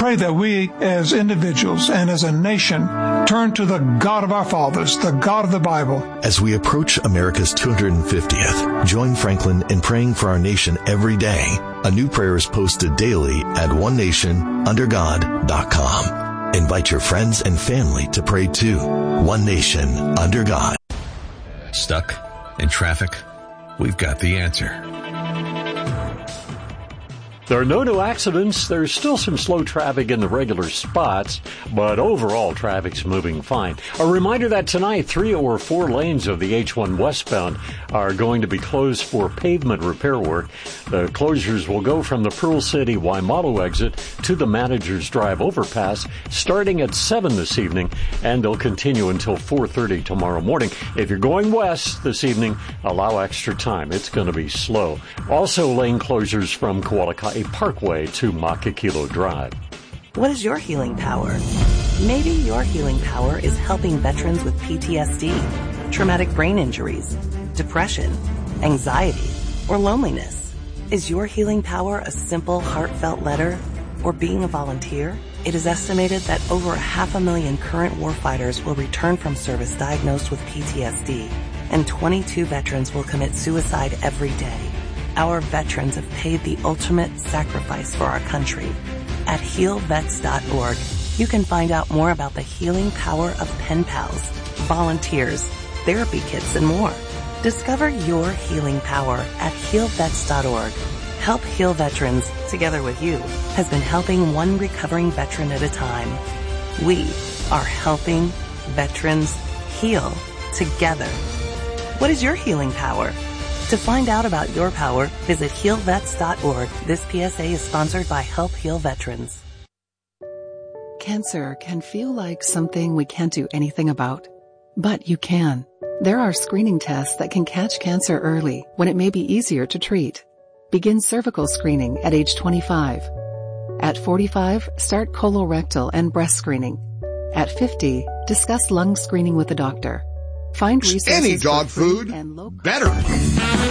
pray that we as individuals and as a nation turn to the God of our fathers, the God of the Bible. As we approach America's 250th, join Franklin in praying for our nation every day. A new prayer is posted daily at onenationundergod.com. Invite your friends and family to pray too. One Nation Under God. Stuck in traffic? We've got the answer. There are no new accidents. There's still some slow traffic in the regular spots, but overall traffic's moving fine. A reminder that tonight 3 or 4 lanes of the H1 westbound are going to be closed for pavement repair work. The closures will go from the Pearl City Waimalu exit to the Manager's Drive overpass starting at 7 this evening, and they'll continue until 4:30 tomorrow morning. If you're going west this evening, allow extra time. It's going to be slow. Also, lane closures from Kualakai Parkway to Makakilo Drive. What is your healing power? Maybe your healing power is helping veterans with PTSD, traumatic brain injuries, depression, anxiety, or loneliness. Is your healing power a simple, heartfelt letter or being a volunteer? It is estimated that over 500,000 current warfighters will return from service diagnosed with PTSD, and 22 veterans will commit suicide every day. Our veterans have paid the ultimate sacrifice for our country. At healvets.org, you can find out more about the healing power of pen pals, volunteers, therapy kits, and more. Discover your healing power at healvets.org. Help Heal Veterans, together with you, has been helping one recovering veteran at a time. We are helping veterans heal together. What is your healing power? To find out about your power, visit healvets.org. This PSA is sponsored by Help Heal Veterans. Cancer can feel like something we can't do anything about, but you can. There are screening tests that can catch cancer early when it may be easier to treat. Begin cervical screening at age 25. At 45, start colorectal and breast screening. At 50, discuss lung screening with a doctor. Find resources any dog for free food and low better.